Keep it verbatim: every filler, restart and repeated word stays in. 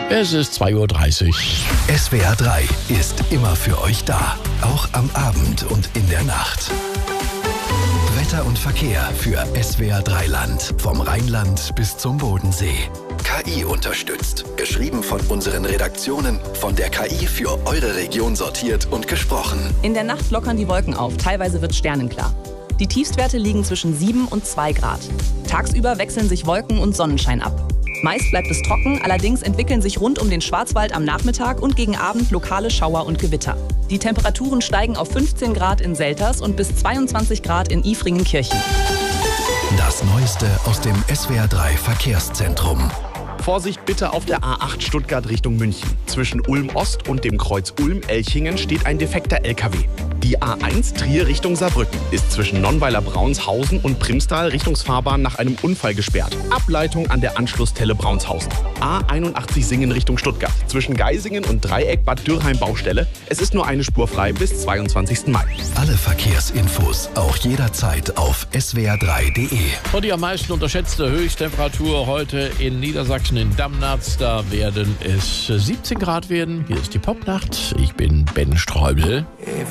Es ist zwei Uhr dreißig. S W R drei ist immer für euch da, auch am Abend und in der Nacht. Wetter und Verkehr für S W R drei Land, vom Rheinland bis zum Bodensee. K I unterstützt, geschrieben von unseren Redaktionen, von der K I für eure Region sortiert und gesprochen. In der Nacht lockern die Wolken auf, teilweise wird sternenklar. Die Tiefstwerte liegen zwischen sieben und zwei Grad. Tagsüber wechseln sich Wolken und Sonnenschein ab. Meist bleibt es trocken, allerdings entwickeln sich rund um den Schwarzwald am Nachmittag und gegen Abend lokale Schauer und Gewitter. Die Temperaturen steigen auf fünfzehn Grad in Selters und bis zweiundzwanzig Grad in Ifringen-Kirchen. Das Neueste aus dem S W R drei Verkehrszentrum. Vorsicht bitte auf der A acht Stuttgart Richtung München. Zwischen Ulm Ost und dem Kreuz Ulm-Elchingen steht ein defekter L K W. Die A eins Trier Richtung Saarbrücken ist zwischen Nonnweiler-Braunshausen und Primstal Richtungsfahrbahn nach einem Unfall gesperrt. Ableitung an der Anschlusstelle Braunshausen. A einundachtzig Singen Richtung Stuttgart. Zwischen Geisingen und Dreieck Bad Dürrheim Baustelle. Es ist nur eine Spur frei bis zweiundzwanzigsten Mai. Alle Verkehrsinfos auch jederzeit auf S W R drei punkt de. Und die am meisten unterschätzte Höchsttemperatur heute in Niedersachsen in Damnatz. Da werden es siebzehn Grad werden. Hier ist die Popnacht. Ich bin Ben Streubel.